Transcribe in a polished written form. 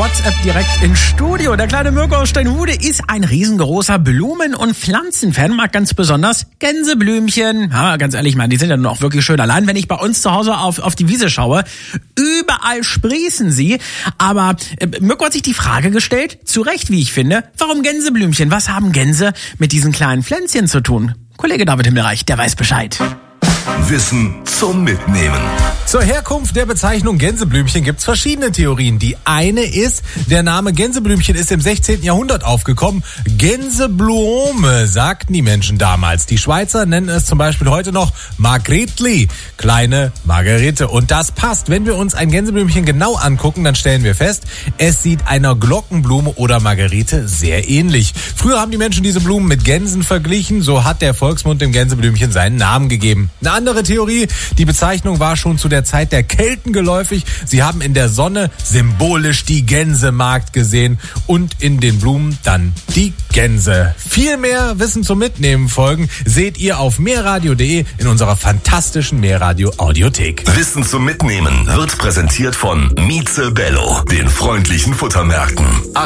WhatsApp direkt ins Studio. Der kleine Mirko aus Steinhude ist ein riesengroßer Blumen- und Pflanzenfan, mag ganz besonders Gänseblümchen. Ja, ganz ehrlich, man, die sind ja nun auch wirklich schön. Allein wenn ich bei uns zu Hause auf die Wiese schaue, überall sprießen sie. Aber Mirko hat sich die Frage gestellt, zu Recht, wie ich finde, warum Gänseblümchen? Was haben Gänse mit diesen kleinen Pflänzchen zu tun? Kollege David Himmelreich, der weiß Bescheid. Wissen zum Mitnehmen. Zur Herkunft der Bezeichnung Gänseblümchen gibt's verschiedene Theorien. Die eine ist, der Name Gänseblümchen ist im 16. Jahrhundert aufgekommen. Gänseblume, sagten die Menschen damals. Die Schweizer nennen es zum Beispiel heute noch Margretli, kleine Margarete. Und das passt. Wenn wir uns ein Gänseblümchen genau angucken, dann stellen wir fest, es sieht einer Glockenblume oder Margarete sehr ähnlich. Früher haben die Menschen diese Blumen mit Gänsen verglichen. So hat der Volksmund dem Gänseblümchen seinen Namen gegeben. Eine andere Theorie, die Bezeichnung war schon zu der Zeit der Kelten geläufig. Sie haben in der Sonne symbolisch die Gänsemagd gesehen und in den Blumen dann die Gänse. Viel mehr Wissen zum Mitnehmen folgen seht ihr auf mehrradio.de in unserer fantastischen Mehrradio Audiothek. Wissen zum Mitnehmen wird präsentiert von Mieze Bello, den freundlichen Futtermärkten.